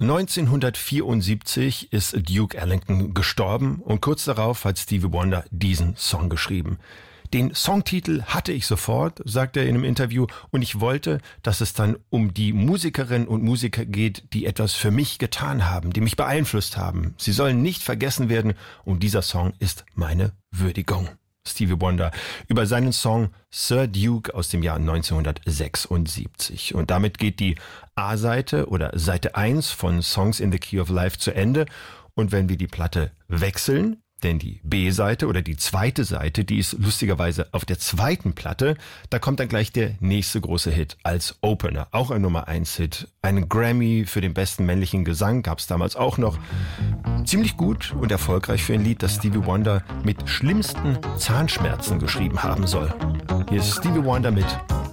1974 ist Duke Ellington gestorben und kurz darauf hat Stevie Wonder diesen Song geschrieben. Den Songtitel hatte ich sofort, sagte er in einem Interview, und ich wollte, dass es dann um die Musikerinnen und Musiker geht, die etwas für mich getan haben, die mich beeinflusst haben. Sie sollen nicht vergessen werden und dieser Song ist meine Würdigung. Stevie Wonder über seinen Song Sir Duke aus dem Jahr 1976. Und damit geht die A-Seite oder Seite 1 von Songs in the Key of Life zu Ende. Und wenn wir die Platte wechseln, denn die B-Seite oder die zweite Seite, die ist lustigerweise auf der zweiten Platte, da kommt dann gleich der nächste große Hit als Opener. Auch ein Nummer-1-Hit. Einen Grammy für den besten männlichen Gesang gab es damals auch noch. Ziemlich gut und erfolgreich für ein Lied, das Stevie Wonder mit schlimmsten Zahnschmerzen geschrieben haben soll. Hier ist Stevie Wonder mit